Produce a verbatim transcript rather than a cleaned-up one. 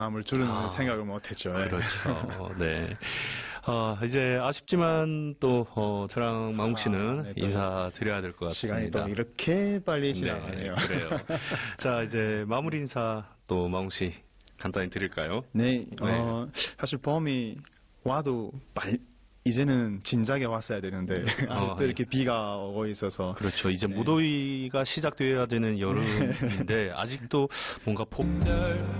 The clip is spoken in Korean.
마음을 두는 아, 생각을 못했죠. 네. 그렇죠. 네. 어, 이제 아쉽지만 또 어, 저랑 마웅 씨는 아, 네, 또 인사드려야 될 것 같습니다. 시간이 또 이렇게 빨리 네, 지나가네요. 그래요. 자, 이제 마무리 인사 또 마웅 씨 간단히 드릴까요? 네, 네. 어, 사실 봄이 와도 빨, 이제는 진작에 왔어야 되는데 아직도 어, 네. 이렇게 비가 오고 있어서 그렇죠. 이제 네. 무더위가 시작되어야 되는 여름인데 아직도 뭔가 폭